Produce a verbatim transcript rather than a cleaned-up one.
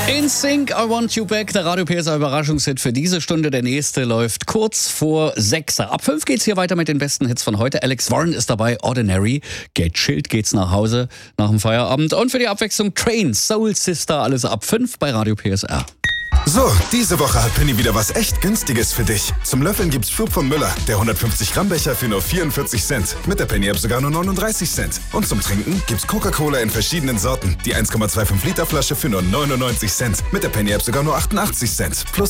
In Sync, I Want You Back, der Radio P S A Überraschungshit für diese Stunde. Der nächste läuft kurz vor sechs. Ab fünf geht's hier weiter mit den besten Hits von heute. Alex Warren ist dabei, Ordinary. Gechillt geht's nach Hause nach dem Feierabend. Und für die Abwechslung Train, Soul Sister, alles ab fünf bei Radio P S R. So, diese Woche hat Penny wieder was echt Günstiges für dich. Zum Löffeln gibt's Flug von Müller, der hundertfünfzig Gramm Becher für nur vierundvierzig Cent. Mit der Penny-App sogar nur neununddreißig Cent. Und zum Trinken gibt's Coca-Cola in verschiedenen Sorten. Die eins Komma fünfundzwanzig Liter Flasche für nur neunundneunzig Cent. Mit der Penny-App sogar nur achtundachtzig Cent. Plus